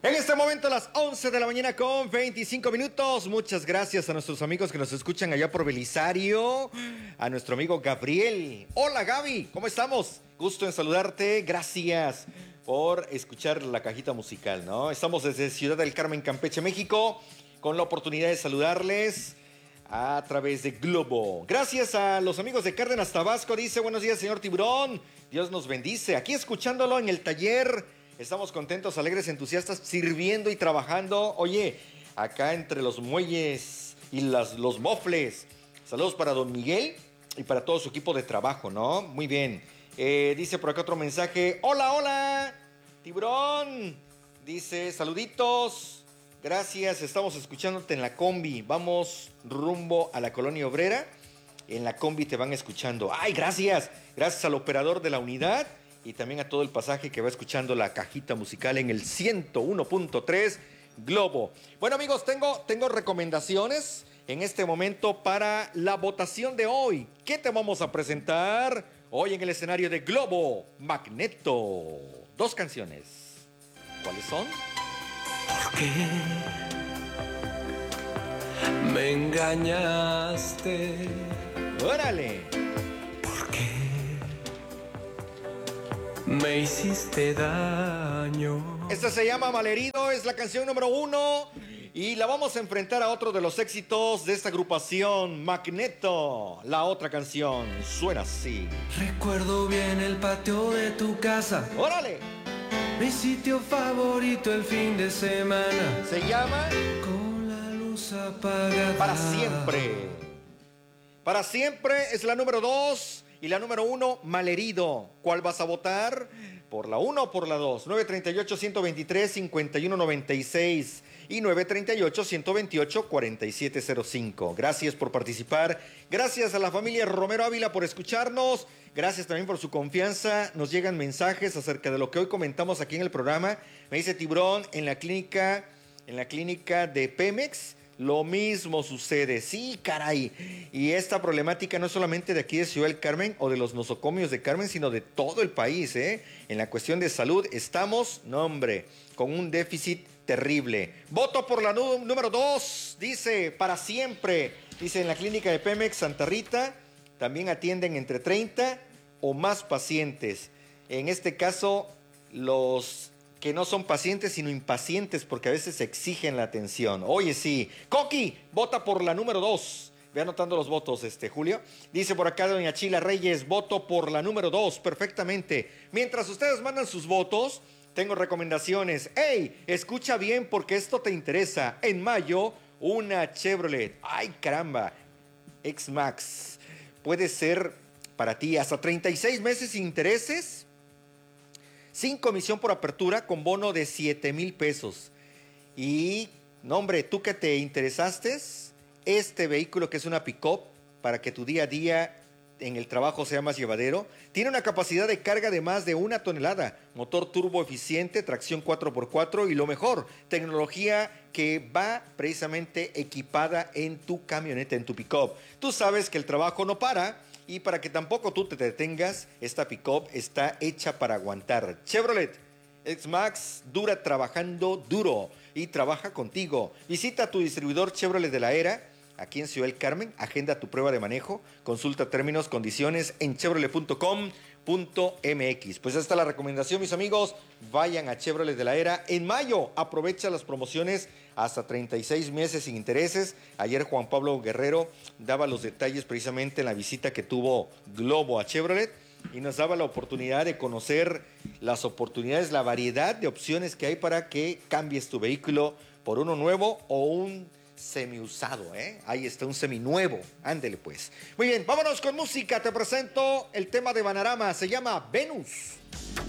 En este momento, a las 11 de la mañana con 25 minutos. Muchas gracias a nuestros amigos que nos escuchan allá por Belisario. A nuestro amigo Gabriel. Hola, Gaby, ¿cómo estamos? Gusto en saludarte. Gracias por escuchar la cajita musical, ¿no? Estamos desde Ciudad del Carmen, Campeche, México, con la oportunidad de saludarles a través de Globo. Gracias a los amigos de Cárdenas, Tabasco. Dice, buenos días, señor Tiburón. Dios nos bendice. Aquí escuchándolo en el taller. Estamos contentos, alegres, entusiastas, sirviendo y trabajando. Oye, acá entre los muelles y los mofles. Saludos para don Miguel y para todo su equipo de trabajo, ¿no? Muy bien. Dice por acá otro mensaje. Hola, hola, Tiburón. Dice, saluditos. Gracias, estamos escuchándote en la combi. Vamos rumbo a la Colonia Obrera. En la combi te van escuchando. ¡Ay, gracias! Gracias al operador de la unidad. Y también a todo el pasaje que va escuchando la cajita musical en el 101.3 Globo. Bueno, amigos, tengo recomendaciones en este momento para la votación de hoy. ¿Qué te vamos a presentar hoy en el escenario de Globo Magneto? 2 canciones. ¿Cuáles son? ¿Por qué me engañaste? ¡Órale! ¿Por qué me hiciste daño? Esta se llama Malherido, es la canción número 1 y la vamos a enfrentar a otro de los éxitos de esta agrupación, Magneto. La otra canción suena así. Recuerdo bien el patio de tu casa. ¡Órale! Mi sitio favorito el fin de semana. Se llama Con la luz apagada. Para Siempre. Para Siempre es la número 2. Y la número 1, Malherido. ¿Cuál vas a votar? ¿Por la 1 o por la 2? 938-123-5196 y 938-128-4705. Gracias por participar. Gracias a la familia Romero Ávila por escucharnos. Gracias también por su confianza. Nos llegan mensajes acerca de lo que hoy comentamos aquí en el programa. Me dice Tiburón, en la clínica de Pemex, lo mismo sucede. Sí, caray. Y esta problemática no es solamente de aquí de Ciudad del Carmen o de los nosocomios de Carmen, sino de todo el país, ¿eh? En la cuestión de salud estamos, no hombre, con un déficit terrible. Voto por la número 2, dice, Para Siempre. Dice, en la clínica de Pemex Santa Rita también atienden entre 30 o más pacientes. En este caso, los que no son pacientes sino impacientes, porque a veces exigen la atención. Oye, sí. Coqui, vota por la número 2. Ve anotando los votos, Julio. Dice por acá doña Chila Reyes, voto por la número 2, perfectamente. Mientras ustedes mandan sus votos, tengo recomendaciones. ¡Ey! Escucha bien porque esto te interesa. En mayo, una Chevrolet. ¡Ay, caramba! X-Max. Puede ser para ti hasta 36 meses sin intereses, sin comisión por apertura, con bono de 7,000 pesos. Y, no hombre, tú que te interesaste, este vehículo que es una pick-up, para que tu día a día en el trabajo sea más llevadero, tiene una capacidad de carga de más de 1 tonelada, motor turbo eficiente, tracción 4x4 y lo mejor, tecnología que va precisamente equipada en tu camioneta, en tu pick-up. Tú sabes que el trabajo no para. Y para que tampoco tú te detengas, esta pick-up está hecha para aguantar. Chevrolet X-Max dura trabajando duro y trabaja contigo. Visita tu distribuidor Chevrolet de la Era, aquí en Ciudad del Carmen. Agenda tu prueba de manejo. Consulta términos, condiciones en chevrolet.com.mx. Pues esta es la recomendación, mis amigos. Vayan a Chevrolet de la Era. En mayo, aprovecha las promociones hasta 36 meses sin intereses. Ayer Juan Pablo Guerrero daba los detalles precisamente en la visita que tuvo Globo a Chevrolet y nos daba la oportunidad de conocer las oportunidades, la variedad de opciones que hay para que cambies tu vehículo por uno nuevo o un semiusado, ¿eh? Ahí está, un seminuevo. Ándele pues. Muy bien, vámonos con música. Te presento el tema de Banarama. Se llama Venus.